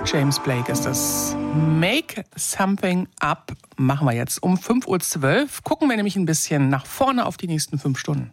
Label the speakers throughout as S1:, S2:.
S1: James Blake ist das. Make Something Up machen wir jetzt um 5.12 Uhr. Gucken wir nämlich ein bisschen nach vorne auf die nächsten 5 Stunden.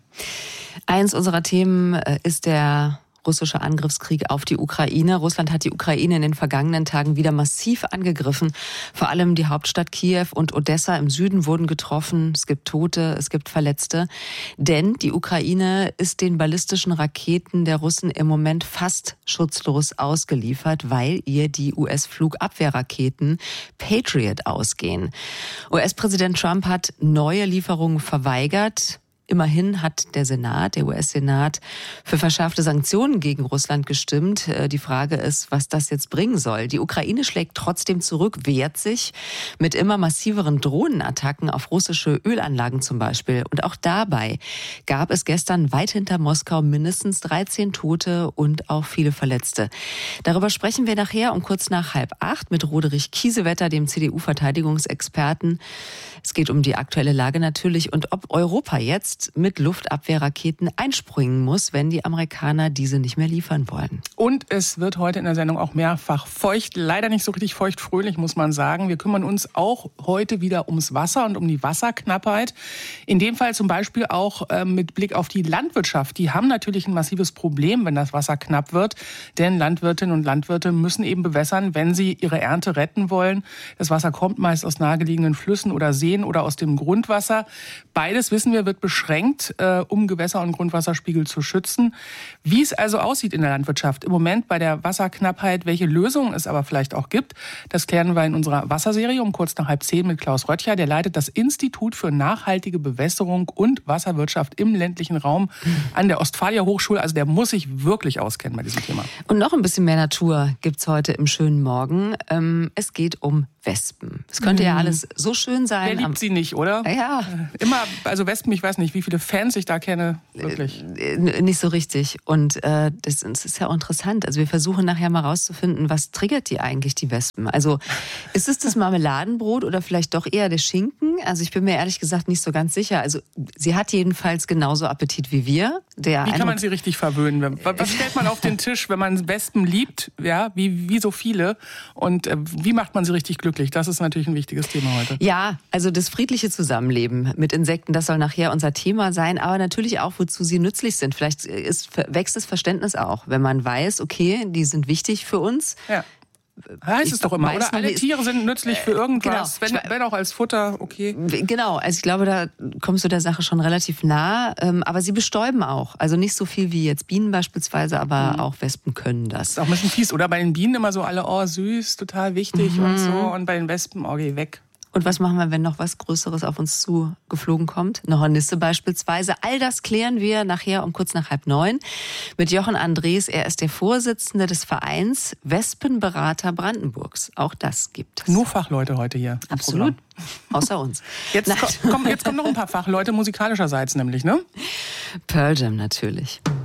S2: Eins unserer Themen ist der russische Angriffskrieg auf die Ukraine. Russland hat die Ukraine in den vergangenen Tagen wieder massiv angegriffen. Vor allem die Hauptstadt Kiew und Odessa im Süden wurden getroffen. Es gibt Tote, es gibt Verletzte. Denn die Ukraine ist den ballistischen Raketen der Russen im Moment fast schutzlos ausgeliefert, weil ihr die US-Flugabwehrraketen Patriot ausgehen. US-Präsident Trump hat neue Lieferungen verweigert. Immerhin hat der US-Senat, für verschärfte Sanktionen gegen Russland gestimmt. Die Frage ist, was das jetzt bringen soll. Die Ukraine schlägt trotzdem zurück, wehrt sich mit immer massiveren Drohnenattacken auf russische Ölanlagen zum Beispiel. Und auch dabei gab es gestern weit hinter Moskau mindestens 13 Tote und auch viele Verletzte. Darüber sprechen wir nachher um kurz nach 7:30 mit Roderich Kiesewetter, dem CDU-Verteidigungsexperten. Es geht um die aktuelle Lage natürlich und ob Europa jetzt mit Luftabwehrraketen einspringen muss, wenn die Amerikaner diese nicht mehr liefern wollen.
S1: Und es wird heute in der Sendung auch mehrfach feucht. Leider nicht so richtig feuchtfröhlich, muss man sagen. Wir kümmern uns auch heute wieder ums Wasser und um die Wasserknappheit. In dem Fall zum Beispiel auch mit Blick auf die Landwirtschaft. Die haben natürlich ein massives Problem, wenn das Wasser knapp wird. Denn Landwirtinnen und Landwirte müssen eben bewässern, wenn sie ihre Ernte retten wollen. Das Wasser kommt meist aus nahegelegenen Flüssen oder Seen oder aus dem Grundwasser. Beides, wissen wir, wird beschränkt, um Gewässer- und Grundwasserspiegel zu schützen. Wie es also aussieht in der Landwirtschaft im Moment bei der Wasserknappheit, welche Lösungen es aber vielleicht auch gibt, das klären wir in unserer Wasserserie um kurz nach 9:30 mit Klaus Röttcher. Der leitet das Institut für nachhaltige Bewässerung und Wasserwirtschaft im ländlichen Raum an der Ostfalia Hochschule. Also der muss sich wirklich auskennen bei diesem Thema.
S2: Und noch ein bisschen mehr Natur gibt's heute im schönen Morgen. Es geht um Wespen. Es könnte ja alles so schön sein.
S1: Wer liebt sie nicht, oder?
S2: Ja.
S1: Immer, also Wespen, ich weiß nicht, wie viele Fans ich da kenne, wirklich.
S2: Nicht so richtig. Und das ist ja auch interessant. Also wir versuchen nachher mal rauszufinden, was triggert die eigentlich, die Wespen? Also ist es das Marmeladenbrot oder vielleicht doch eher der Schinken? Also ich bin mir ehrlich gesagt nicht so ganz sicher. Also sie hat jedenfalls genauso Appetit wie wir.
S1: Wie kann man sie richtig verwöhnen? Was stellt man auf den Tisch, wenn man Wespen liebt? Ja, wie so viele. Und wie macht man sie richtig glücklich? Das ist natürlich ein wichtiges Thema heute.
S2: Ja, also das friedliche Zusammenleben mit Insekten, das soll nachher unser Thema sein, aber natürlich auch, wozu sie nützlich sind. Vielleicht wächst das Verständnis auch, wenn man weiß, okay, die sind wichtig für uns. Ja.
S1: Heißt es doch immer, oder? Alle Tiere sind nützlich für irgendwas, genau. wenn auch als Futter, okay.
S2: Genau, also ich glaube, da kommst du der Sache schon relativ nah. Aber sie bestäuben auch. Also nicht so viel wie jetzt Bienen beispielsweise, aber auch Wespen können das.
S1: Das ist auch ein bisschen fies, oder? Bei den Bienen immer so alle, oh süß, total wichtig und so. Und bei den Wespen, oh geh weg.
S2: Und was machen wir, wenn noch was Größeres auf uns zu geflogen kommt? Eine Hornisse beispielsweise. All das klären wir nachher um kurz nach 8:30 mit Jochen Andres. Er ist der Vorsitzende des Vereins Wespenberater Brandenburgs. Auch das gibt es.
S1: Nur Fachleute heute hier.
S2: Absolut. Außer uns.
S1: Jetzt kommen noch ein paar Fachleute musikalischerseits nämlich, ne?
S2: Pearl Jam natürlich.